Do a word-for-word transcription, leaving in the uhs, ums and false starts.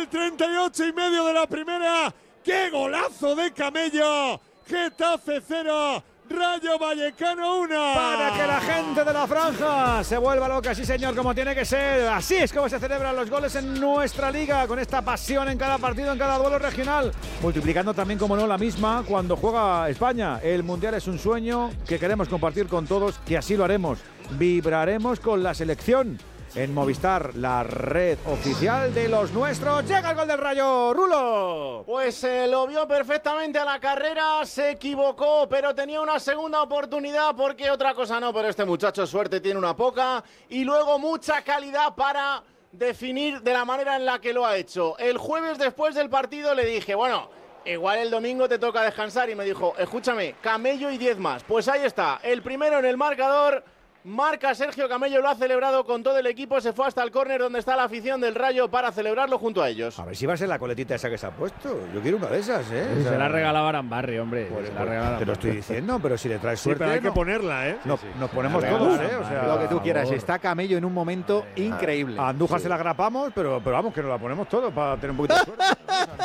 el treinta y ocho y medio de la primera. ¡Qué golazo de Camello! Getafe cero, Rayo Vallecano uno. Para que la gente de la franja se vuelva loca, sí señor, como tiene que ser. Así es como se celebran los goles en nuestra liga, con esta pasión en cada partido, en cada duelo regional. Multiplicando también, como no, la misma cuando juega España. El Mundial es un sueño que queremos compartir con todos, que así lo haremos. Vibraremos con la selección. En Movistar, la red oficial de los nuestros. Llega el gol del Rayo, Rulo. Pues eh, lo vio perfectamente a la carrera, se equivocó, pero tenía una segunda oportunidad, porque otra cosa no, pero este muchacho suerte tiene una poca, y luego mucha calidad para definir de la manera en la que lo ha hecho. El jueves después del partido le dije, bueno, igual el domingo te toca descansar, y me dijo, escúchame, Camello y diez más. Pues ahí está, el primero en el marcador. Marca Sergio Camello, lo ha celebrado con todo el equipo, se fue hasta el córner donde está la afición del Rayo para celebrarlo junto a ellos. A ver si va a ser la coletita esa que se ha puesto. Yo quiero una de esas, ¿eh? Se O sea, la ha regalado a Arambarri, hombre. Pues, Se la ha pues, regalado te lo estoy diciendo, pero si le traes Sí, suerte, pero hay que no, ponerla, ¿eh? no, Sí, sí. nos ponemos La todos, regala, ¿eh? O sea, Lo que tú por quieras. favor. Está Camello en un momento increíble. a Andújar Sí. se la grapamos, pero, pero vamos, que nos la ponemos todos para tener un poquito de suerte.